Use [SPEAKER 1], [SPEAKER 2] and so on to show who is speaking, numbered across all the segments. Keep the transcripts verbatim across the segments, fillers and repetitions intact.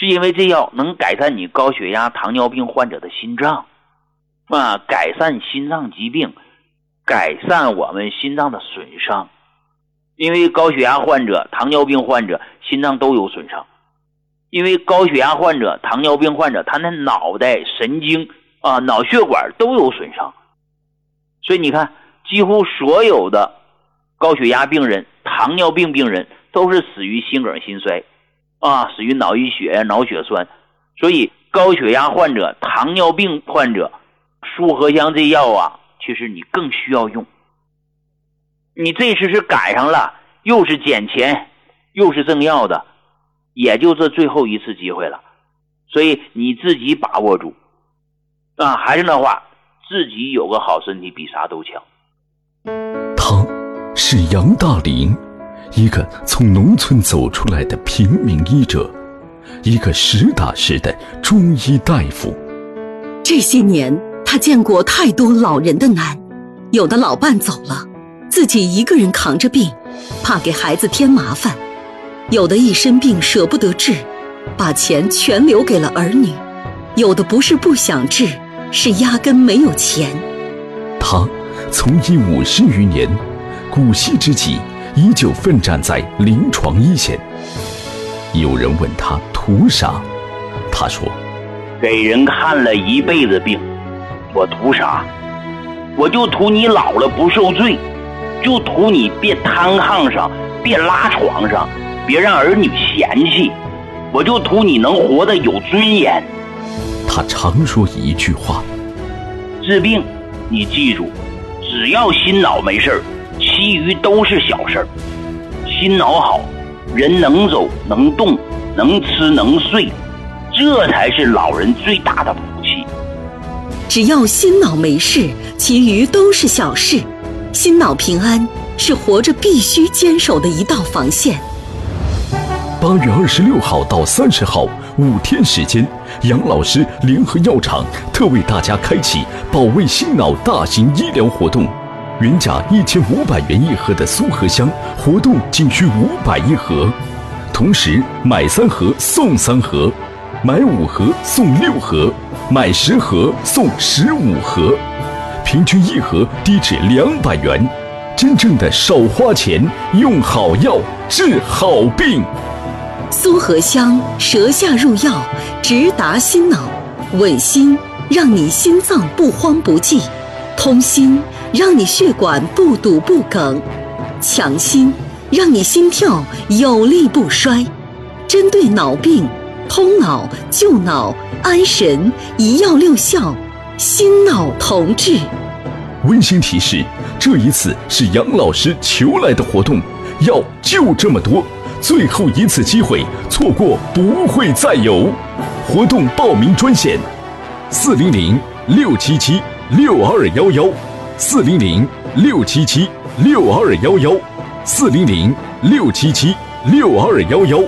[SPEAKER 1] 是因为这药能改善你高血压、糖尿病患者的心脏啊，改善心脏疾病，改善我们心脏的损伤。因为高血压患者、糖尿病患者心脏都有损伤，因为高血压患者、糖尿病患者他的脑袋、神经啊、脑血管都有损伤。所以你看，几乎所有的高血压病人、糖尿病病人都是死于心梗心衰啊，死于脑溢血、脑血栓。所以高血压患者、糖尿病患者，舒合香这药啊，其实你更需要用。你这次是赶上了，又是捡钱，又是赠药的，也就这最后一次机会了。所以你自己把握住啊！还是那话，自己有个好身体比啥都强。
[SPEAKER 2] 他是杨大林，一个从农村走出来的平民医者，一个实打实的中医大夫。
[SPEAKER 3] 这些年他见过太多老人的难，有的老伴走了，自己一个人扛着病，怕给孩子添麻烦；有的一身病舍不得治，把钱全留给了儿女；有的不是不想治，是压根没有钱。
[SPEAKER 2] 他从医五十余年，古稀之际依旧奋战在临床一线。有人问他图啥，他说：
[SPEAKER 1] 给人看了一辈子病，我图啥？我就图你老了不受罪，就图你别瘫炕上，别拉床上，别让儿女嫌弃，我就图你能活得有尊严。
[SPEAKER 2] 他常说一句话：
[SPEAKER 1] 治病你记住，只要心脑没事，其余都是小事。心脑好，人能走能动能吃能睡，这才是老人最大的福气。
[SPEAKER 3] 只要心脑没事，其余都是小事。心脑平安是活着必须坚守的一道防线。
[SPEAKER 2] 八月二十六号到三十号五天时间，杨老师联合药厂特为大家开启保卫心脑大型医疗活动。原价一千五百元一盒的苏合香，活动仅需五百一盒，同时买三盒送三盒，买五盒送六盒，买十盒送十五盒，平均一盒低至两百元。真正的少花钱，用好药治好病。
[SPEAKER 3] 苏合香舌下入药，直达心脑，稳心让你心脏不慌不悸，通心让你血管不堵不梗，强心让你心跳有力不衰。针对脑病，通脑救脑安神，一药六效，心脑同治。
[SPEAKER 2] 温馨提示，这一次是杨老师求来的活动，药就这么多，最后一次机会，错过不会再有。活动报名专线：四零零六七七六二幺幺，四零零六七七六二幺幺，四零零六七七六二幺幺。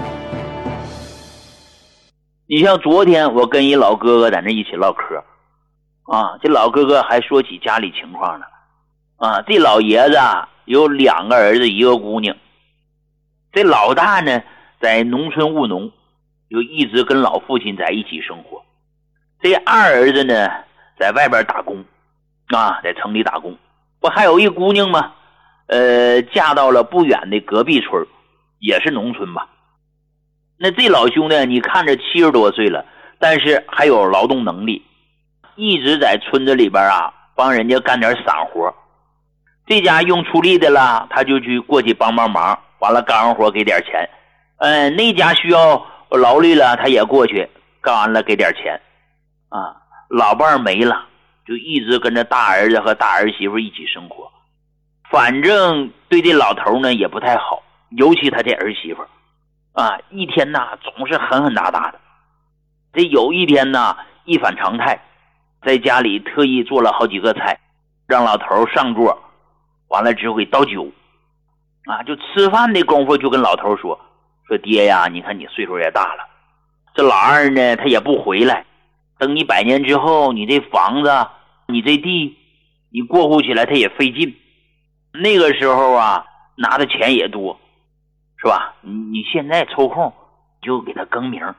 [SPEAKER 1] 你像昨天我跟一老哥哥在那一起唠嗑啊，这老哥哥还说起家里情况呢啊，这老爷子有两个儿子一个姑娘，这老大呢在农村务农，就一直跟老父亲在一起生活。这二儿子呢在外边打工啊，在城里打工。不还有一姑娘吗？呃，嫁到了不远的隔壁村，也是农村吧。那这老兄弟你看着七十多岁了，但是还有劳动能力，一直在村子里边啊帮人家干点散活。这家用出力的了，他就去过去帮帮忙，完了干完活给点钱。嗯、呃，那家需要劳力了，他也过去干完了给点钱。啊，老伴没了，就一直跟着大儿子和大儿媳妇一起生活。反正对这老头呢也不太好，尤其他这儿媳妇啊，一天呐总是狠狠打打的。这有一天呐一反常态，在家里特意做了好几个菜，让老头上桌，完了之后给倒酒啊，就吃饭的功夫就跟老头说说爹呀，你看你岁数也大了，这老二呢他也不回来，等你百年之后，你这房子你这地你过户起来他也费劲，那个时候啊拿的钱也多，是吧？你你现在抽空就给他更名，